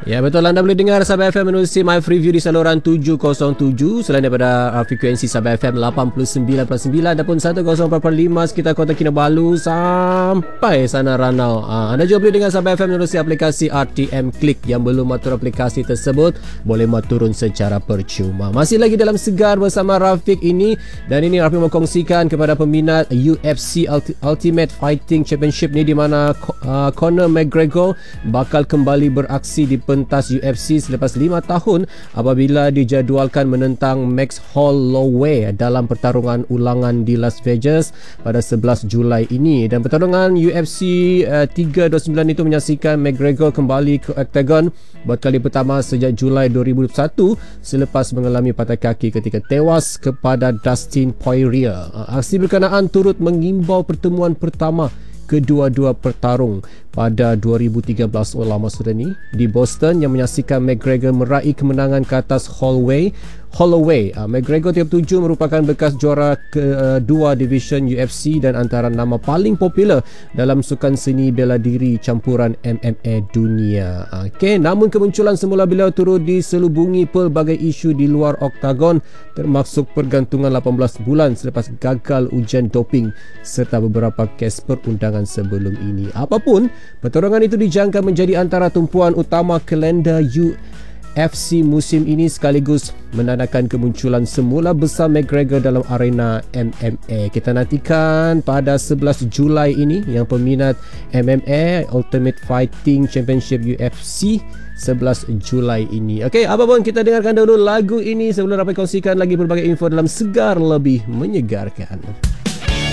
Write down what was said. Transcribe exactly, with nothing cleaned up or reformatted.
Ya betul, anda boleh dengar Sabah F M menerusi My Freeview di saluran tujuh kosong tujuh selain daripada uh, frekuensi Sabah F M lapan puluh sembilan perpuluhan sembilan ataupun seratus empat puluh lima sekitar Kota Kinabalu sampai sana Ranau. Uh, anda juga boleh dengar Sabah F M menerusi aplikasi R T M Click. Yang belum matur aplikasi tersebut boleh maturun secara percuma. Masih lagi dalam Segar bersama Rafiq ini, dan ini Rafiq mengkongsikan kepada peminat U F C Ultimate Fighting Championship ni di mana uh, Conor McGregor bakal kembali beraksi di pentas U F C selepas lima tahun apabila dijadualkan menentang Max Holloway dalam pertarungan ulangan di Las Vegas pada sebelas Julai ini. Dan pertarungan U F C uh, tiga dua sembilan itu menyaksikan McGregor kembali ke Octagon buat kali pertama sejak Julai dua ribu dua puluh satu selepas mengalami patah kaki ketika tewas kepada Dustin Poirier. Uh, aksi berkenaan turut mengimbau pertemuan pertama kedua-dua pertarung pada dua ribu tiga belas, oh lama sudah ni, di Boston, yang menyaksikan McGregor meraih kemenangan ke atas Holloway. Holloway, uh, McGregor tiga puluh tujuh merupakan bekas juara kedua division U F C dan antara nama paling popular dalam sukan seni bela diri campuran M M A dunia. Okey, namun kemunculan semula beliau turut diselubungi pelbagai isu di luar oktagon, termasuk pergantungan lapan belas bulan selepas gagal ujian doping serta beberapa kes perundangan sebelum ini. Apapun, pertarungan itu dijangka menjadi antara tumpuan utama kalender U F C musim ini sekaligus menandakan kemunculan semula besar McGregor dalam arena M M A. Kita nantikan pada sebelas Julai ini yang peminat M M A Ultimate Fighting Championship U F C sebelas Julai ini. Okey, apa pun kita dengarkan dahulu lagu ini sebelum dapat kongsikan lagi berbagai info dalam Segar lebih menyegarkan.